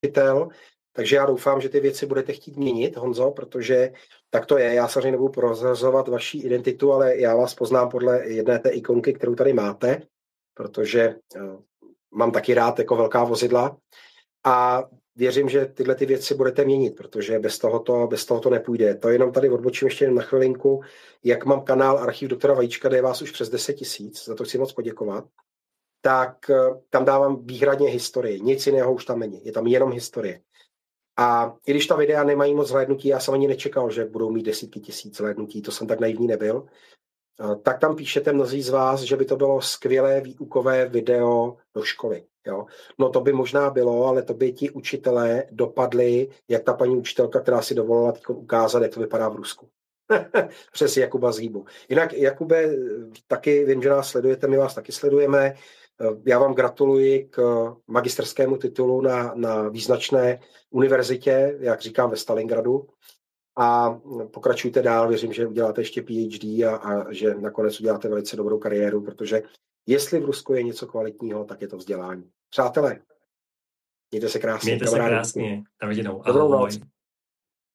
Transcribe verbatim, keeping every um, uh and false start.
učitel, takže já doufám, že ty věci budete chtít měnit, Honzo, protože tak to je. Já samozřejmě nebudu prozrazovat vaši identitu, ale já vás poznám podle jedné té ikonky, kterou tady máte, protože uh, mám taky rád jako velká vozidla a věřím, že tyhle ty věci budete měnit, protože bez toho to, bez toho to nepůjde. To jenom tady odbočím ještě na chvilinku, jak mám kanál Archiv doktora Vajíčka, kde je vás už přes deset tisíc, za to chci moc poděkovat, tak tam dávám výhradně historii. Nic jiného už tam není. Je tam jenom historie. A i když ta videa nemají moc hlédnutí, já jsem ani nečekal, že budou mít desítky tisíc hlédnutí, to jsem tak naivní nebyl, tak tam píšete mnozí z vás, že by to bylo skvělé výukové video do školy. Jo? No to by možná bylo, ale to by ti učitelé dopadli, jak ta paní učitelka, která si dovolila ukázat, jak to vypadá v Rusku. Přes Jakuba Zhýbu. Jinak, Jakube, taky vím, že nás sledujete, my vás taky sledujeme. Já vám gratuluji k magisterskému titulu na, na význačné univerzitě, jak říkám, ve Stalingradu. A pokračujte dál, věřím, že uděláte ještě PhD a, a že nakonec uděláte velice dobrou kariéru, protože jestli v Rusku je něco kvalitního, tak je to vzdělání. Přátelé, mějte se krásně. Mějte se krásně. Na viděnou. Dobrou Ahoj. noc.